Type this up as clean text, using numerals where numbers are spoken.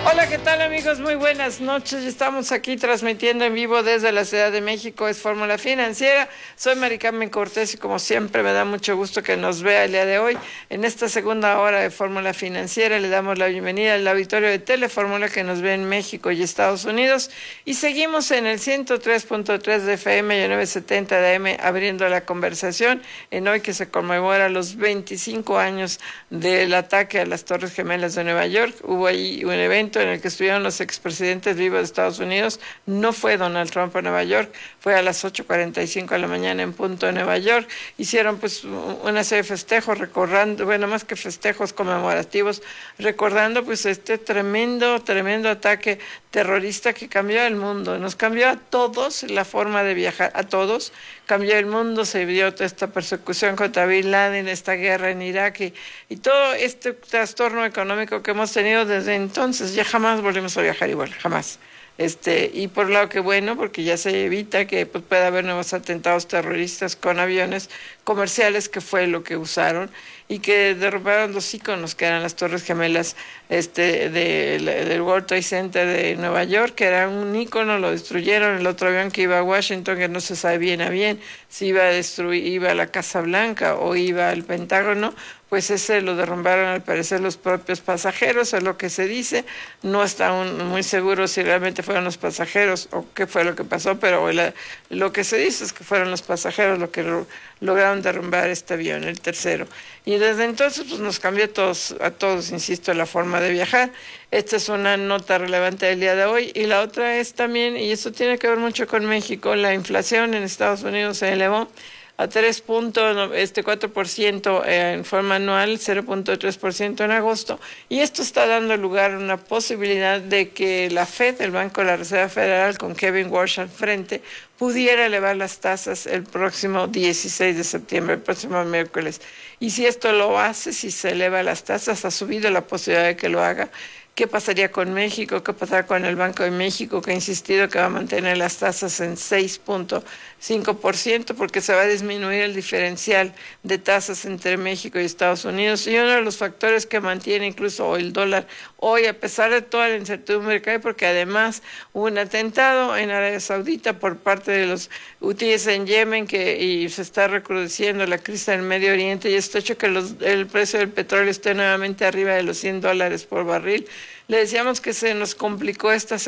Hola, ¿qué tal amigos? Muy buenas noches. Estamos aquí transmitiendo en vivo desde la Ciudad de México. Es Fórmula Financiera. Soy Mari Carmen Cortés y como siempre me da mucho gusto que nos vea el día de hoy. En esta segunda hora de Fórmula Financiera le damos la bienvenida al auditorio de Telefórmula que nos ve en México y Estados Unidos. Y seguimos en el 103.3 de FM y el 970 de AM abriendo la conversación en hoy que se conmemora los 25 años del ataque a las Torres Gemelas de Nueva York. Hubo ahí un evento en el que estuvieron los expresidentes vivos de Estados Unidos. No fue Donald Trump a Nueva York, fue a las 8:45 de la mañana en punto de Nueva York. Hicieron pues una serie de festejos, recordando, bueno, más que festejos conmemorativos, recordando pues este tremendo ataque terrorista que cambió el mundo. Nos cambió a todos la forma de viajar, a todos. Cambió el mundo, se vio toda esta persecución contra Bin Laden, esta guerra en Irak y todo este trastorno económico que hemos tenido desde entonces. Ya jamás volvemos a viajar igual, jamás. Y por un lado que bueno, porque ya se evita que pues, pueda haber nuevos atentados terroristas con aviones comerciales, que fue lo que usaron, y que derrumbaron los íconos que eran las Torres Gemelas del World Trade Center de Nueva York, que era un ícono, lo destruyeron. El otro avión que iba a Washington, que no se sabe bien a bien si iba a destruir, iba a la Casa Blanca o iba al Pentágono, pues ese lo derrumbaron al parecer los propios pasajeros, es lo que se dice. No está muy seguro si realmente fueron los pasajeros o qué fue lo que pasó, pero lo que se dice es que fueron los pasajeros los que lograron derrumbar este avión, el tercero. Y desde entonces pues nos cambió a todos, insisto, la forma de viajar. Esta es una nota relevante del día de hoy. Y la otra es también, y eso tiene que ver mucho con México, la inflación en Estados Unidos se elevó a 3.4% en forma anual, 0.3% en agosto, y esto está dando lugar a una posibilidad de que la Fed, el Banco de la Reserva Federal, con Kevin Warsh al frente, pudiera elevar las tasas el próximo 16 de septiembre, el próximo miércoles. Y si esto lo hace, si se eleva las tasas, ha subido la posibilidad de que lo haga. ¿Qué pasaría con México? ¿Qué pasará con el Banco de México, que ha insistido que va a mantener las tasas en 6.5%, porque se va a disminuir el diferencial de tasas entre México y Estados Unidos? Y uno de los factores que mantiene incluso el dólar hoy, a pesar de toda la incertidumbre que hay, porque además hubo un atentado en Arabia Saudita por parte de los hutíes en Yemen, y se está recrudeciendo la crisis en el Medio Oriente, y esto ha hecho que el precio del petróleo esté nuevamente arriba de los $100 por barril. Le decíamos que se nos complicó esta